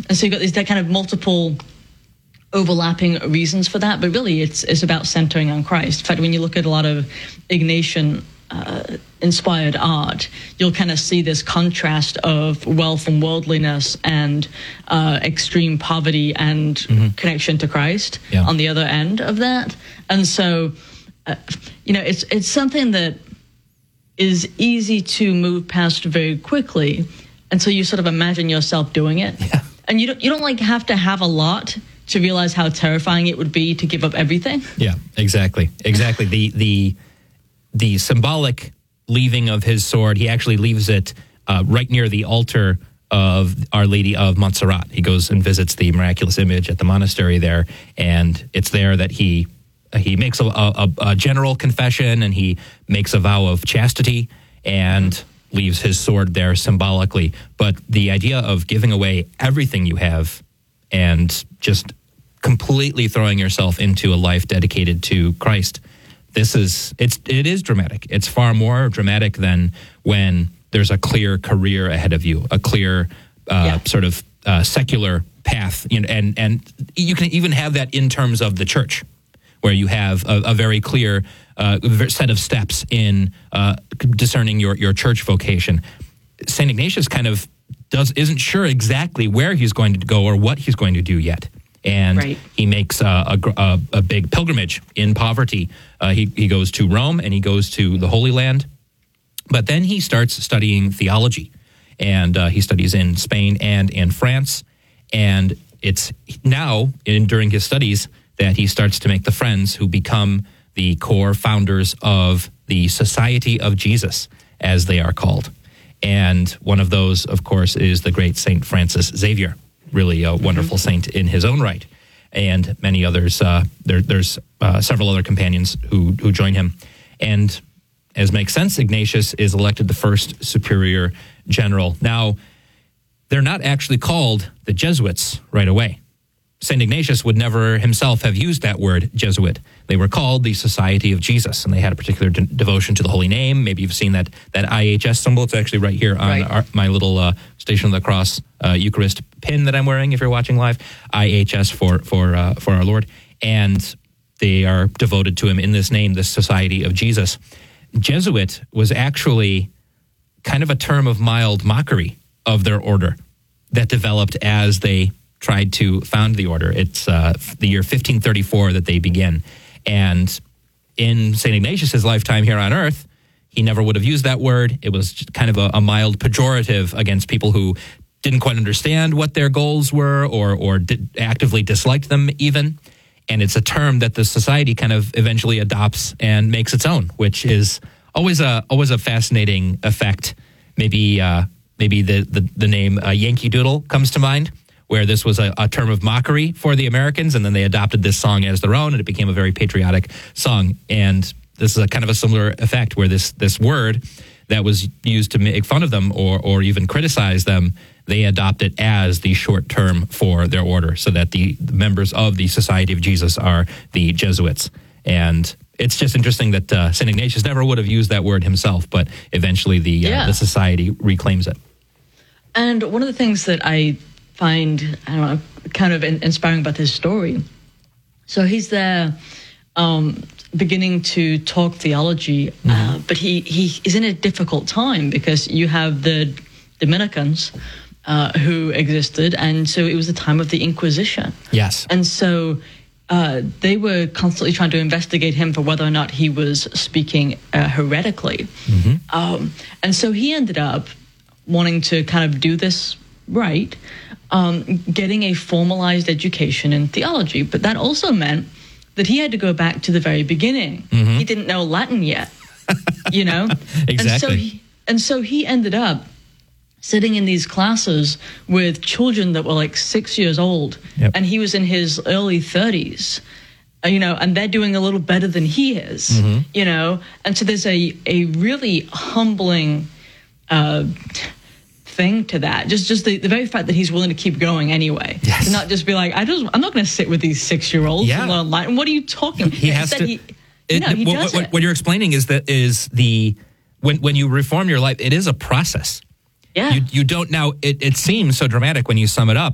And so you've got these kind of multiple overlapping reasons for that, but really it's about centering on Christ. In fact, when you look at a lot of Ignatian inspired art, you'll kind of see this contrast of wealth and worldliness and extreme poverty and connection to Christ on the other end of that. And so, it's something that is easy to move past very quickly until you sort of imagine yourself doing it. Yeah. And you don't like have to have a lot to realize how terrifying it would be to give up everything. Yeah, exactly. The symbolic leaving of his sword, he actually leaves it right near the altar of Our Lady of Montserrat. He goes and visits the miraculous image at the monastery there, and it's there that he makes a general confession, and he makes a vow of chastity and leaves his sword there symbolically. But the idea of giving away everything you have and just completely throwing yourself into a life dedicated to Christ, it is dramatic. It's far more dramatic than when there's a clear career ahead of you, a clear sort of secular path, and you can even have that in terms of the church, where you have a very clear set of steps in discerning your church vocation. St. Ignatius kind of isn't sure exactly where he's going to go or what he's going to do yet. And he makes a big pilgrimage in poverty. He goes to Rome and he goes to the Holy Land. But then he starts studying theology. And he studies in Spain and in France. And it's now, during his studies, that he starts to make the friends who become the core founders of the Society of Jesus, as they are called. And one of those, of course, is the great St. Francis Xavier, really a wonderful saint in his own right. And many others, there's several other companions who join him. And as makes sense, Ignatius is elected the first superior general. Now, they're not actually called the Jesuits right away. St. Ignatius would never himself have used that word Jesuit. They were called the Society of Jesus, and they had a particular devotion to the Holy Name. Maybe you've seen that IHS symbol. It's actually right here on my little Station of the Cross Eucharist pin that I'm wearing, if you're watching live. IHS for our Lord. And they are devoted to him in this name, the Society of Jesus. Jesuit was actually kind of a term of mild mockery of their order that developed as they tried to found the order. It's the year 1534 that they begin. And in St. Ignatius's lifetime here on earth, he never would have used that word. It was just kind of a mild pejorative against people who didn't quite understand what their goals were or actively disliked them even. And it's a term that the society kind of eventually adopts and makes its own, which is always a fascinating effect. Maybe the name Yankee Doodle comes to mind, where this was a term of mockery for the Americans, and then they adopted this song as their own, and it became a very patriotic song. And this is a kind of a similar effect, where this word that was used to make fun of them or even criticize them, they adopt it as the short term for their order, so that the members of the Society of Jesus are the Jesuits. And it's just interesting that St. Ignatius never would have used that word himself, but eventually the society reclaims it. And one of the things that I find, kind of inspiring about his story. So he's there beginning to talk theology, but he is in a difficult time because you have the Dominicans who existed, and so it was the time of the Inquisition. Yes. And so they were constantly trying to investigate him for whether or not he was speaking heretically. And so he ended up wanting to kind of do this right, getting a formalized education in theology. But that also meant that he had to go back to the very beginning. He didn't know Latin yet, Exactly. And so he ended up sitting in these classes with children that were like 6 years old, and he was in his early 30s, and they're doing a little better than he is, and so there's a really humbling thing to that. Just the very fact that he's willing to keep going anyway. Yes. To not just be like, I'm not going to sit with these 6-year-olds and learn Latin. What are you talking? He has to. What you're explaining is when you reform your life, it is a process. Yeah. You don't now. It seems so dramatic when you sum it up,